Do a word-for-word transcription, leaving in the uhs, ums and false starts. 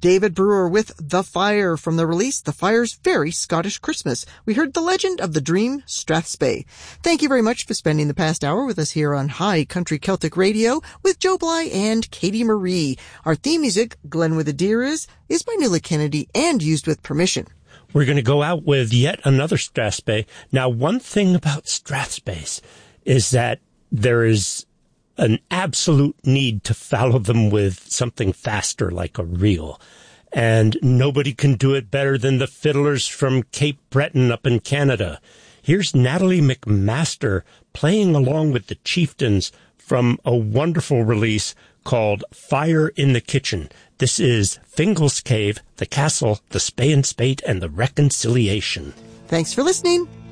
David Brewer with The Fire from the release The Fire's Very Scottish Christmas. We heard The Legend of the Dream Strathspey. Thank you very much for spending the past hour with us here on High Country Celtic Radio with Joe Bly and Katie Marie. Our theme music, Glen Where the Deer Is, is by Nuala Kennedy and used with permission. We're going to go out with yet another Strathspey. Now, one thing about Strathspeys is that there is an absolute need to follow them with something faster like a reel. And nobody can do it better than the fiddlers from Cape Breton up in Canada. Here's Natalie McMaster playing along with the Chieftains from a wonderful release called Fire in the Kitchen. This is Fingal's Cave, The Castle, The Spey and Spate, and The Reconciliation. Thanks for listening.